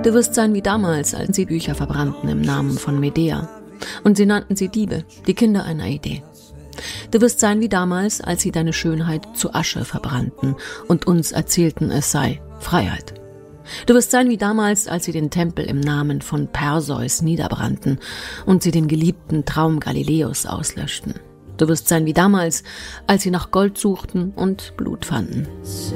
Du wirst sein wie damals, als sie Bücher verbrannten im Namen von Medea. Und sie nannten sie Diebe, die Kinder einer Idee. Du wirst sein wie damals, als sie deine Schönheit zu Asche verbrannten und uns erzählten, es sei Freiheit. Du wirst sein wie damals, als sie den Tempel im Namen von Perseus niederbrannten und sie den geliebten Traum Galileos auslöschten. Du wirst sein wie damals, als sie nach Gold suchten und Blut fanden.